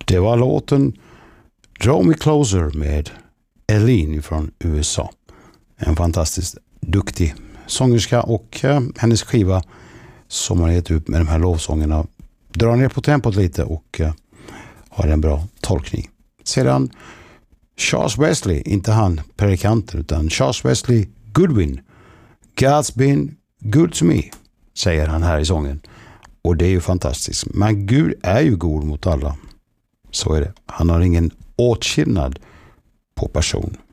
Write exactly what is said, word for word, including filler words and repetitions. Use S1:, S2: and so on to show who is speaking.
S1: Det var låten Draw Me Closer med Eileen från U S A. En fantastiskt duktig sångerska, och eh, hennes skiva som har gett ut med de här lovsångerna drar ner på tempot lite och eh, har en bra tolkning. Sedan Charles Wesley, inte han predikanten utan Charles Wesley Goodwin. God's been good to me, säger han här i sången. Och det är ju fantastiskt. Men Gud är ju god mot alla. Så är det. Han har ingen åtskillnad på person.